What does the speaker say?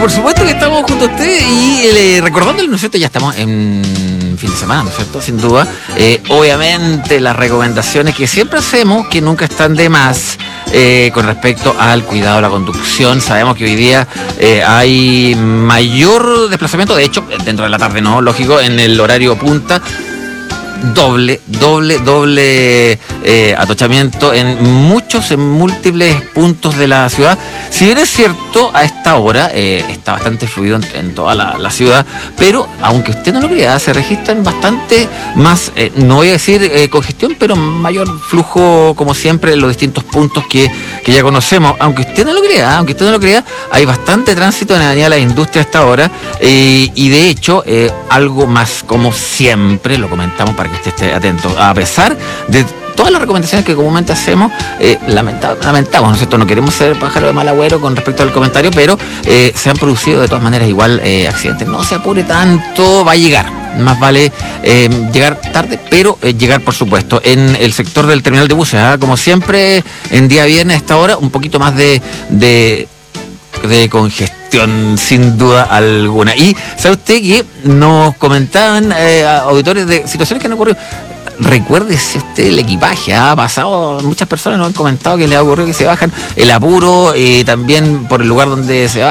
por supuesto que estamos junto a usted y recordándole, ¿no es cierto? Ya estamos en fin de semana, ¿no es cierto? Sin duda. Obviamente las recomendaciones que siempre hacemos, que nunca están de más, con respecto al cuidado de la conducción. Sabemos que hoy día hay mayor desplazamiento, de hecho, dentro de la tarde, ¿no? Lógico, en el horario punta. Doble atochamiento en múltiples puntos de la ciudad. Si bien es cierto, a esta hora está bastante fluido en toda la ciudad, pero aunque usted no lo crea, se registran bastante más, no voy a decir congestión, pero mayor flujo, como siempre, en los distintos puntos que ya conocemos. Aunque usted no lo crea, hay bastante tránsito en la Avenida de la Industria a esta hora, y de hecho, algo más, como siempre, lo comentamos para que usted esté atento, a pesar de todas las recomendaciones que comúnmente hacemos, lamentamos, ¿no es cierto? No queremos ser pájaro de mal agüero con respecto al comentario, pero se han producido de todas maneras igual accidentes. No se apure tanto, va a llegar. Más vale llegar tarde, pero llegar, por supuesto, en el sector del terminal de buses, como siempre, en día viernes a esta hora, un poquito más de congestión, sin duda alguna. Y sabe usted que nos comentaban auditores de situaciones que han ocurrido. Recuérdese usted el equipaje, ha pasado, muchas personas nos han comentado que les ha ocurrido que se bajan el apuro, también por el lugar donde se